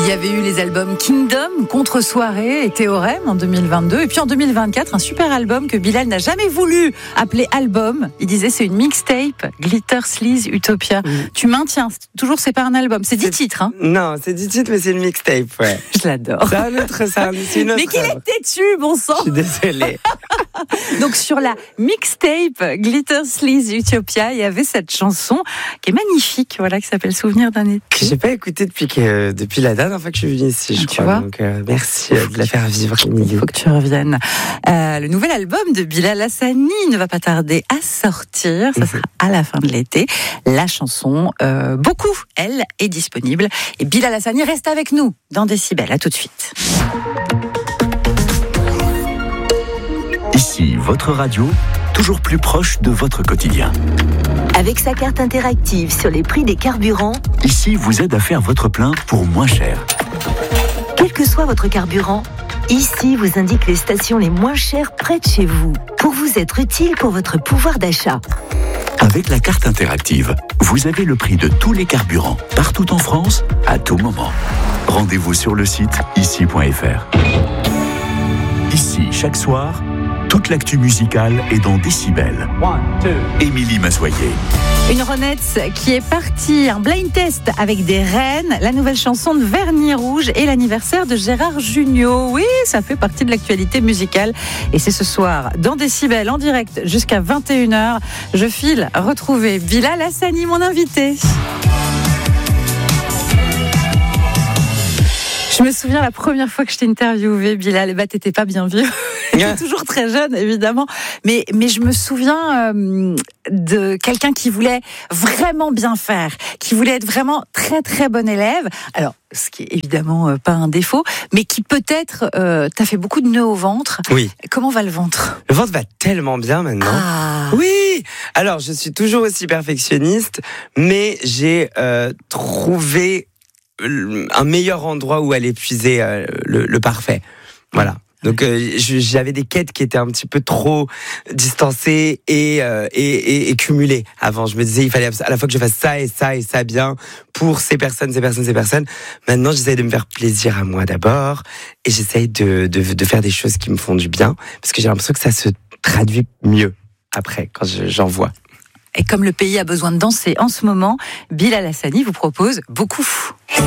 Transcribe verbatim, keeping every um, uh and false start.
y avait eu les albums Kingdom, Contre-soirée et Théorème en deux mille vingt-deux. Et puis en deux mille vingt-quatre, un super album que Bilal n'a jamais voulu appeler album. Il disait c'est une mixtape, Glitter, Sleaze, Utopia. Mmh. Tu maintiens, toujours c'est pas un album. C'est dix c'est... titres, hein? Non, c'est dix titres, mais c'est une mixtape, ouais. Je l'adore. C'est un autre, c'est, un, c'est une autre. Mais qu'il est têtu, bon sang! Je suis désolée. Donc sur la mixtape Glitter, Sleaze, Utopia, il y avait cette chanson qui est magnifique, voilà, qui s'appelle Souvenir d'un été. Que j'ai pas écouté depuis que, depuis la dernière fois que je suis venue ici, je tu crois. Vois Donc euh, merci euh, de la faire vivre. Il faut que tu reviennes. Euh, le nouvel album de Bilal Hassani ne va pas tarder à sortir. Ça sera à la fin de l'été. La chanson euh, Beaucoup, elle, est disponible. Et Bilal Hassani reste avec nous dans Décibel. À tout de suite. Ici, votre radio, toujours plus proche de votre quotidien. Avec sa carte interactive sur les prix des carburants, Ici vous aide à faire votre plein pour moins cher. Quel que soit votre carburant, Ici vous indique les stations les moins chères près de chez vous, pour vous être utile pour votre pouvoir d'achat. Avec la carte interactive, vous avez le prix de tous les carburants, partout en France, à tout moment. Rendez-vous sur le site ici point f r. Ici, chaque soir, toute l'actu musicale est dans Décibel. Émilie Massoyer. Une Ronette qui est partie, un blind test avec des reines, la nouvelle chanson de Vernis Rouge et l'anniversaire de Gérard Jugnot. Oui, ça fait partie de l'actualité musicale. Et c'est ce soir, dans Décibel, en direct jusqu'à vingt et une heures. Je file retrouver Bilal Hassani, mon invité. Je me souviens la première fois que je t'ai interviewé, Bilal, et bah t'étais pas bien vieux. T'es toujours très jeune, évidemment. Mais, mais je me souviens euh, de quelqu'un qui voulait vraiment bien faire, qui voulait être vraiment très très bon élève. Alors, ce qui est évidemment euh, pas un défaut, mais qui peut-être euh, t'as fait beaucoup de nœuds au ventre. Oui. Comment va le ventre? Le ventre va tellement bien maintenant. Ah. Oui. Alors, je suis toujours aussi perfectionniste, mais j'ai euh, trouvé un meilleur endroit où aller puiser euh, le, le parfait. Voilà. Donc euh, j'avais des quêtes qui étaient un petit peu trop distancées et, euh, et, et, et cumulées avant. Je me disais il fallait à la fois que je fasse ça et ça et ça bien pour ces personnes, ces personnes, ces personnes. Maintenant j'essaye de me faire plaisir à moi d'abord et j'essaye de, de, de faire des choses qui me font du bien parce que j'ai l'impression que ça se traduit mieux après quand je, j'en vois. Et comme le pays a besoin de danser en ce moment, Bilal Hassani vous propose Beaucoup.